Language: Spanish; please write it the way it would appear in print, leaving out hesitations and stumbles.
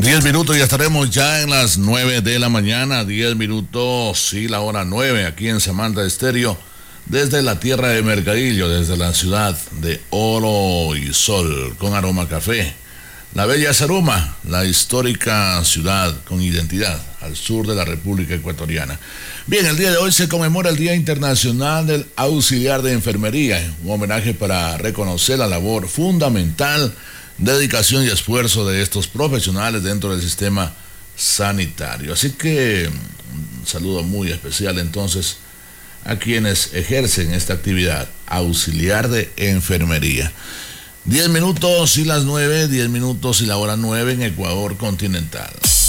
10 minutos, ya estaremos ya en las 9 de la mañana. 10 minutos, sí, la hora 9, aquí en Samantha Estéreo, desde la tierra de Mercadillo, desde la ciudad de Oro y Sol, con aroma a café. La bella Zaruma, la histórica ciudad con identidad al sur de la República Ecuatoriana. Bien, el día de hoy se conmemora el Día Internacional del Auxiliar de Enfermería, un homenaje para reconocer la labor fundamental, dedicación y esfuerzo de estos profesionales dentro del sistema sanitario. Así que un saludo muy especial entonces a quienes ejercen esta actividad, auxiliar de enfermería. 10 minutos y las 9, 10 minutos y la hora 9 en Ecuador continental.